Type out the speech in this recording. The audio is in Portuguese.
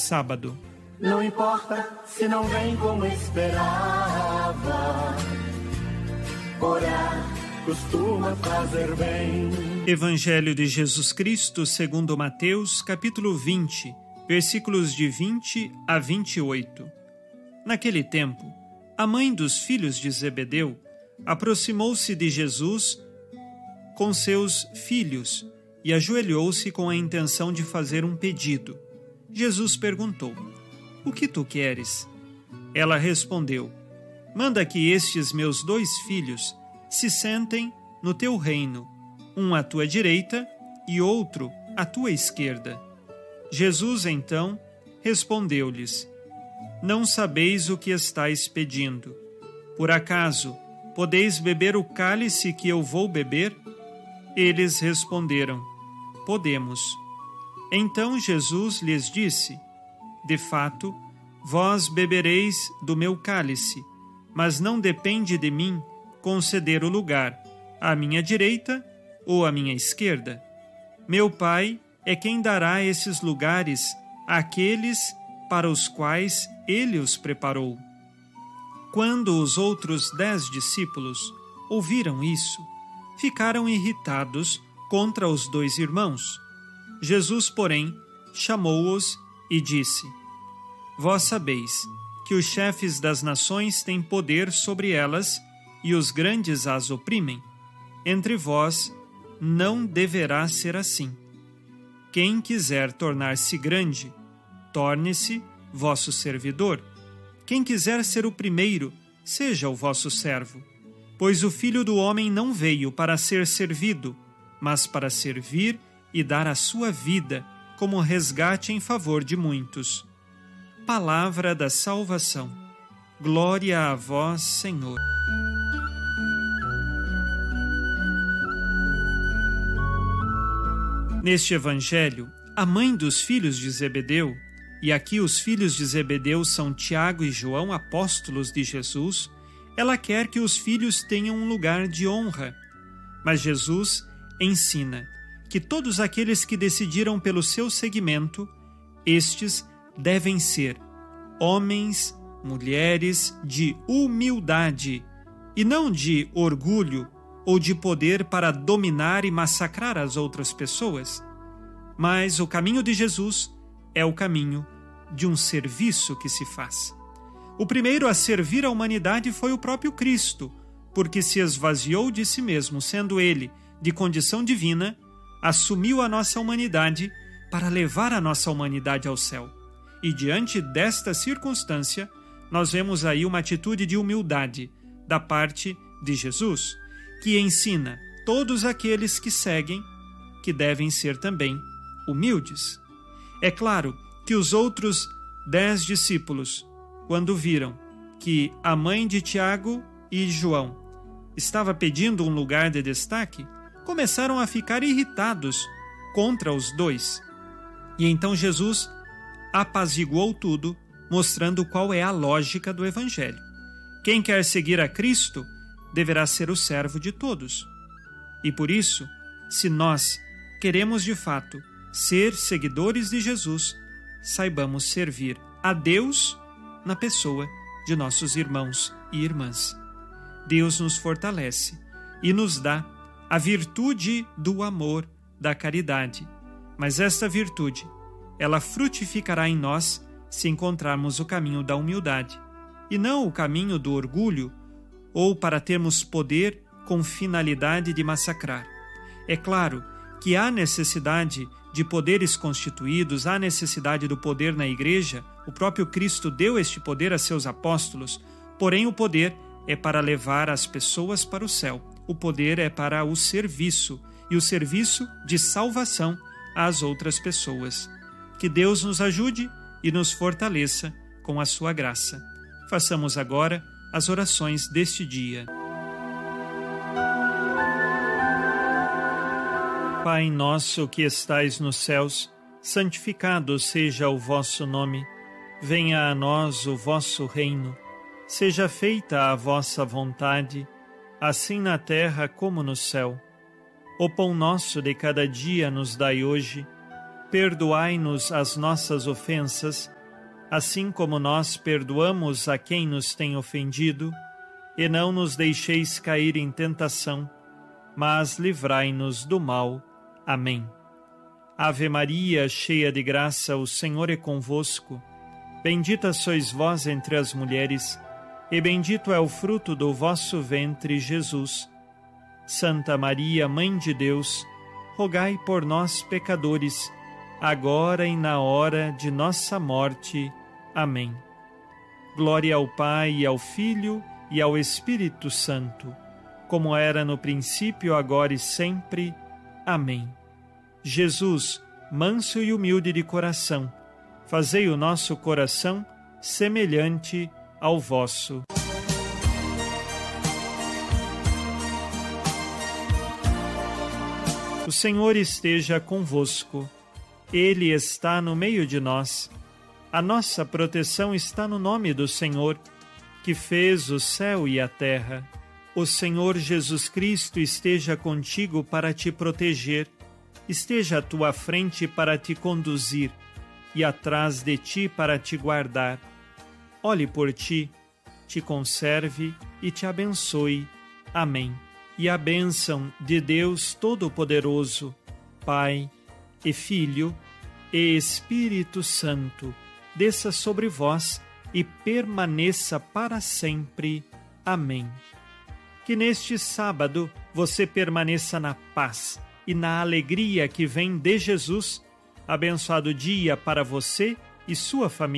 sábado. Não importa se não vem como esperava, orar costuma fazer bem. Evangelho de Jesus Cristo segundo Mateus, capítulo 20, versículos de 20 a 28. Naquele tempo, a mãe dos filhos de Zebedeu aproximou-se de Jesus com seus filhos e ajoelhou-se com a intenção de fazer um pedido. Jesus perguntou: "O que tu queres?" Ela respondeu: "Manda que estes meus 2 filhos se sentem no teu reino, um à tua direita e outro à tua esquerda." Jesus, então, respondeu-lhes: "Não sabeis o que estáis pedindo. Por acaso podeis beber o cálice que eu vou beber?" Eles responderam: "Podemos." Então Jesus lhes disse: "De fato, vós bebereis do meu cálice, mas não depende de mim conceder o lugar à minha direita ou à minha esquerda. Meu Pai é quem dará esses lugares àqueles para os quais Ele os preparou." Quando os outros 10 discípulos ouviram isso, ficaram irritados contra os 2 irmãos. Jesus, porém, chamou-os e disse: "Vós sabeis que os chefes das nações têm poder sobre elas e os grandes as oprimem. Entre vós não deverá ser assim. Quem quiser tornar-se grande, torne-se vosso servidor. Quem quiser ser o primeiro, seja o vosso servo. Pois o Filho do Homem não veio para ser servido, mas para servir e dar a sua vida como resgate em favor de muitos." Palavra da salvação. Glória a vós, Senhor. Neste evangelho, a mãe dos filhos de Zebedeu, e aqui os filhos de Zebedeu são Tiago e João, apóstolos de Jesus, ela quer que os filhos tenham um lugar de honra. Mas Jesus ensina que todos aqueles que decidiram pelo seu seguimento, estes devem ser homens, mulheres de humildade e não de orgulho ou de poder para dominar e massacrar as outras pessoas. Mas o caminho de Jesus é o caminho de um serviço que se faz. O primeiro a servir a humanidade foi o próprio Cristo, porque se esvaziou de si mesmo, sendo ele de condição divina, assumiu a nossa humanidade para levar a nossa humanidade ao céu. E diante desta circunstância, nós vemos aí uma atitude de humildade da parte de Jesus, que ensina todos aqueles que seguem que devem ser também humildes. É claro que os outros 10 discípulos, quando viram que a mãe de Tiago e João estava pedindo um lugar de destaque, começaram a ficar irritados contra os 2. E então Jesus apaziguou tudo, mostrando qual é a lógica do Evangelho. Quem quer seguir a Cristo deverá ser o servo de todos. E por isso, se nós queremos de fato ser seguidores de Jesus, saibamos servir a Deus na pessoa de nossos irmãos e irmãs. Deus nos fortalece e nos dá a virtude do amor, da caridade. Mas esta virtude, ela frutificará em nós se encontrarmos o caminho da humildade, e não o caminho do orgulho, ou para termos poder com finalidade de massacrar. É claro que há necessidade de poderes constituídos, há necessidade do poder na igreja. O próprio Cristo deu este poder a seus apóstolos, porém o poder é para levar as pessoas para o céu. O poder é para o serviço, e o serviço de salvação às outras pessoas. Que Deus nos ajude e nos fortaleça com a sua graça. Façamos agora as orações deste dia. Pai nosso que estais nos céus, santificado seja o vosso nome. Venha a nós o vosso reino. Seja feita a vossa vontade, assim na terra como no céu. O pão nosso de cada dia nos dai hoje. Perdoai-nos as nossas ofensas, assim como nós perdoamos a quem nos tem ofendido, e não nos deixeis cair em tentação, mas livrai-nos do mal. Amém. Ave Maria, cheia de graça, o Senhor é convosco. Bendita sois vós entre as mulheres, e bendito é o fruto do vosso ventre, Jesus. Santa Maria, Mãe de Deus, rogai por nós, pecadores, agora e na hora de nossa morte. Amém. Glória ao Pai, e ao Filho, e ao Espírito Santo, como era no princípio, agora e sempre. Amém. Jesus, manso e humilde de coração, fazei o nosso coração semelhante ao vosso. O Senhor esteja convosco. Ele está no meio de nós. A nossa proteção está no nome do Senhor, que fez o céu e a terra. O Senhor Jesus Cristo esteja contigo para te proteger, esteja à tua frente para te conduzir e atrás de ti para te guardar. Olhe por ti, te conserve e te abençoe. Amém. E a bênção de Deus Todo-Poderoso, Pai e Filho e Espírito Santo, desça sobre vós e permaneça para sempre. Amém. Que neste sábado você permaneça na paz e na alegria que vem de Jesus. Abençoado dia para você e sua família.